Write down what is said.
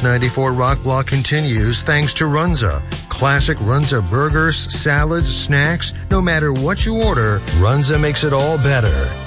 Plus 94 Rock Block continues thanks to Runza. Classic Runza burgers, salads, snacks, no matter what you order, Runza makes it all better.